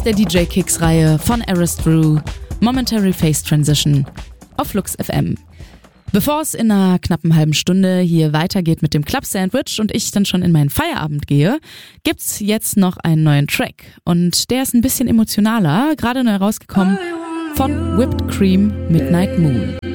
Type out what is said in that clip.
der DJ Kicks Reihe von Aristrew, Momentary Phase Transition auf Flux FM. Bevor es in einer knappen halben Stunde hier weitergeht mit dem Club Sandwich und ich dann schon in meinen Feierabend gehe, gibt's jetzt noch einen neuen Track. Und der ist ein bisschen emotionaler, gerade neu rausgekommen von Whipped Cream Midnight Moon.